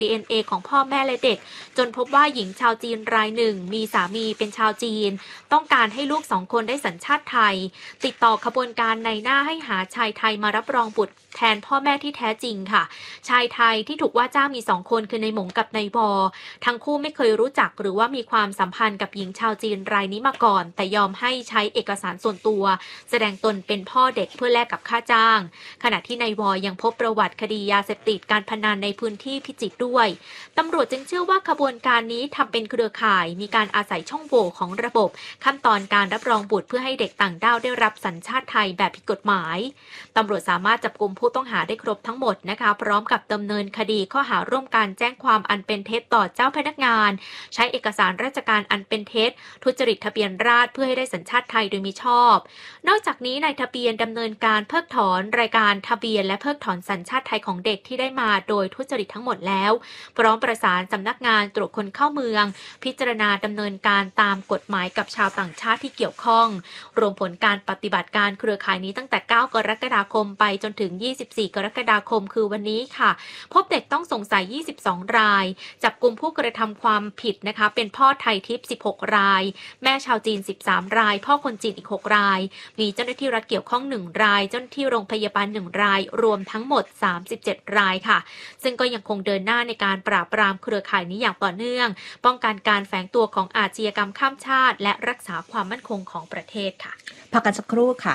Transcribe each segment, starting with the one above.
DNA ของพ่อแม่และเด็กจนพบว่าหญิงชาวจีนรายหนึ่งมีสามีเป็นชาวจีนต้องการให้ลูก2 คนได้สัญชาติไทยติดต่อขบวนการในหน้าให้หาชายไทยมารับรองบุตรแทนพ่อแม่ที่แท้จริงค่ะชายไทยที่ถูกว่าจ้างมี2 คนคือในหมงกับในวอทั้งคู่ไม่เคยรู้จักหรือว่ามีความสัมพันธ์กับหญิงชาวจีนรายนี้มาก่อนแต่ยอมให้ใช้เอกสารส่วนตัวแสดงตนเป็นพ่อเด็กเพื่อแลกกับค่าจ้างขณะที่ในวอยังพบประวัติคดียาเสพติดการพนันในพื้นที่พิจิตรด้วยตำรวจจึงเชื่อว่าขบวนการนี้ทำเป็นเครือข่ายมีการอาศัยช่องโหว่ของระบบขั้นตอนการรับรองบุตรเพื่อให้เด็กต่างด้าวได้รับสัญชาติไทยแบบผิดกฎหมายตำรวจสามารถจับกุมผู้ต้องหาได้ครบทั้งหมดนะคะพร้อมกับดำเนินคดีข้อหาร่วมกันแจ้งความอันเป็นเท็จต่อเจ้าพนักงานใช้เอกสารราชการอันเป็นเท็จทุจริตทะเบียนราษฎร์เพื่อให้ได้สัญชาติไทยโดยมิชอบนอกจากนี้นายทะเบียนดำเนินการเพิกถอนรายการทะเบียนและเพิกถอนสัญชาติไทยของเด็กที่ได้มาโดยทุจริตทั้งหมดแล้วพร้อมประสานสำนักงานตรวจคนเข้าเมืองพิจารณาดำเนินการตามกฎหมายกับชาวต่างชาติที่เกี่ยวข้องรวมผลการปฏิบัติการเครือข่ายนี้ตั้งแต่9 กรกฎาคมไปจนถึง24 กรกฎาคมคือวันนี้ค่ะพบเด็กต้องสงสัย22 รายจับกุมผู้กระทำความผิดนะคะเป็นพ่อไทยทิพย์16 รายแม่ชาวจีน13 รายพ่อคนจีนอีก6 รายมีเจ้าหน้าที่รัฐเกี่ยวข้อง1 รายเจ้าหน้าที่โรงพยาบาล1 รายรวมทั้งหมด37 รายค่ะซึ่งก็ยังคงเดินหน้าในการปราบปรามเครือข่ายนี้อย่างต่อเนื่องป้องกันการแฝงตัวของอาชญากรรมข้ามชาติและรักษาความมั่นคงของประเทศค่ะพักกันสักครู่ค่ะ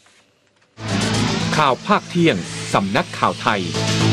ข่าวภาคเที่ยงสำนักข่าวไทย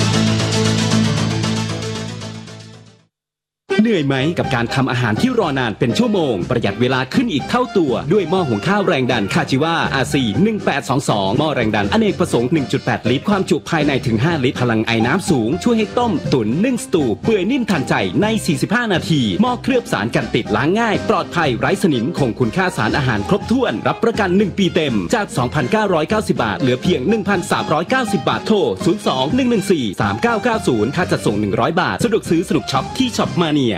เหนื่อยไหมกับการทำอาหารที่รอนานเป็นชั่วโมงประหยัดเวลาขึ้นอีกเท่าตัวด้วยหม้อหุงข้าวแรงดันคาจิวา RC 1822หม้อแรงดันอเนกประสงค์ 1.8 ลิตรความจุภายในถึง5 ลิตรพลังไอน้ำสูงช่วยให้ต้มตุ๋นนึ่งสตูเปื่อยนิ่มทันใจใน45 นาทีหม้อเคลือบสารกันติดล้างง่ายปลอดภัยไร้สนิมคงคุณค่าสารอาหารครบถ้วนรับประกัน1 ปีเต็มจาก 2,990 บาทเหลือเพียง 1,390 บาทโทร 02-114-3990 ค่าจัดส่ง100 บาทสะดวกซื้อสนุกช็อปที่ช็อปมาเนีย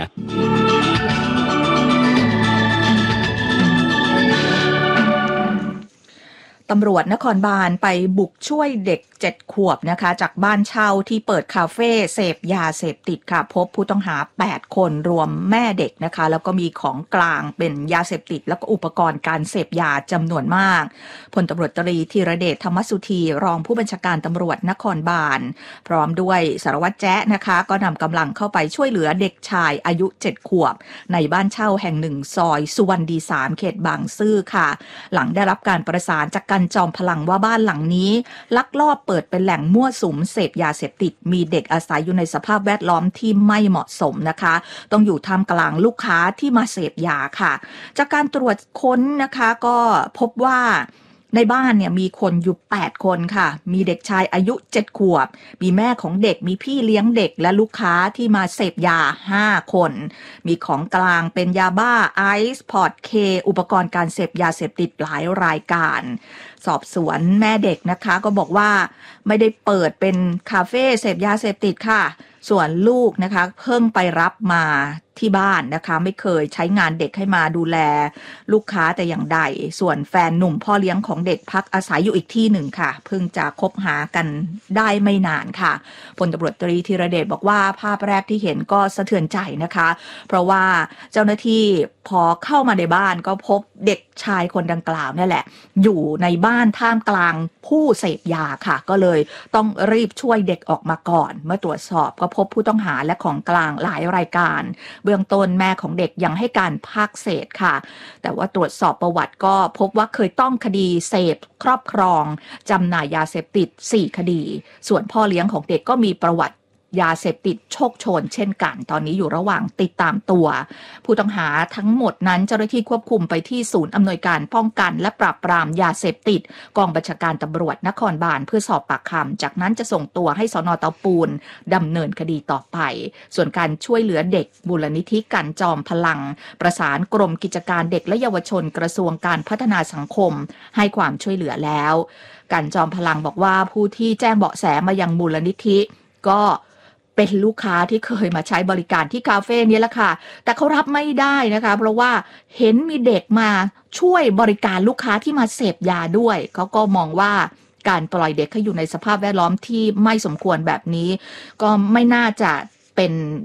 ตำรวจนครบาลไปบุกช่วยเด็ก7 ขวบนะคะจากบ้านเช่าที่เปิดคาเฟ่เสพยาเสพติดค่ะพบผู้ต้องหา8 คนรวมแม่เด็กนะคะแล้วก็มีของกลางเป็นยาเสพติดแล้วก็อุปกรณ์การเสพยาจำนวนมากพลตำรวจตรีธีรเดชธรรมสุธีรองผู้บัญชาการตำรวจนครบาลพร้อมด้วยสารวัตรแจ๊ะนะคะก็นำกำลังเข้าไปช่วยเหลือเด็กชายอายุ7 ขวบในบ้านเช่าแห่งหนึ่งซอยสุวรรณดี3เขตบางซื่อค่ะหลังได้รับการประสานจากจอมพลังว่าบ้านหลังนี้ลักลอบเปิดเป็นแหล่งมั่วสุมเสพยาเสพติดมีเด็กอาศัยอยู่ในสภาพแวดล้อมที่ไม่เหมาะสมนะคะต้องอยู่ท่ามกลางลูกค้าที่มาเสพยาค่ะจากการตรวจค้นนะคะก็พบว่าในบ้านเนี่ยมีคนอยู่8 คนค่ะมีเด็กชายอายุ7 ขวบมีแม่ของเด็กมีพี่เลี้ยงเด็กและลูกค้าที่มาเสพยา5 คนมีของกลางเป็นยาบ้าไอซ์พอร์ตเคอุปกรณ์การเสพยาเสพติดหลายรายการสอบสวนแม่เด็กนะคะก็บอกว่าไม่ได้เปิดเป็นคาเฟ่เสพยาเสพติดค่ะส่วนลูกนะคะเพิ่งไปรับมาที่บ้านนะคะไม่เคยใช้งานเด็กให้มาดูแลลูกค้าแต่อย่างใดส่วนแฟนหนุ่มพ่อเลี้ยงของเด็กพักอาศัยอยู่อีกที่หนึ่งค่ะเพิ่งจะคบหากันได้ไม่นานค่ะพลตำรวจตรีธีรเดชบอกว่าภาพแรกที่เห็นก็สะเทือนใจนะคะเพราะว่าเจ้าหน้าที่พอเข้ามาในบ้านก็พบเด็กชายคนดังกล่าวนี่แหละอยู่ในบ้านท่ามกลางผู้เสพยาค่ะก็เลยต้องรีบช่วยเด็กออกมาก่อนเมื่อตรวจสอบก็พบผู้ต้องหาและของกลางหลายรายการเบื้องต้นแม่ของเด็กยังให้การภาคเศษค่ะแต่ว่าตรวจสอบประวัติก็พบว่าเคยต้องคดีเสพครอบครองจำหน่ายยาเสพติด4 คดีส่วนพ่อเลี้ยงของเด็กก็มีประวัติยาเสพติดโชคโชนเช่นกันตอนนี้อยู่ระหว่างติดตามตัวผู้ต้องหาทั้งหมดนั้นเจ้าหน้าที่ควบคุมไปที่ศูนย์อำนวยการป้องกันและปราบปรามยาเสพติดกองบัญชาการตำรวจนครบาลเพื่อสอบปากคำจากนั้นจะส่งตัวให้สน.เตาปูนดำเนินคดีต่อไปส่วนการช่วยเหลือเด็กมูลนิธิกันจอมพลังประสานกรมกิจการเด็กและเยาวชนกระทรวงการพัฒนาสังคมให้ความช่วยเหลือแล้วกันจอมพลังบอกว่าผู้ที่แจ้งเบาะแสมายังมูลนิธิก็เป็นลูกค้าที่เคยมาใช้บริการที่คาเฟ่นี้แหละค่ะแต่เขารับไม่ได้นะคะเพราะว่าเห็นมีเด็กมาช่วยบริการลูกค้าที่มาเสพยาด้วยเขาก็มองว่าการปล่อยเด็กให้อยู่ในสภาพแวดล้อมที่ไม่สมควรแบบนี้ก็ไม่น่าจะเป็น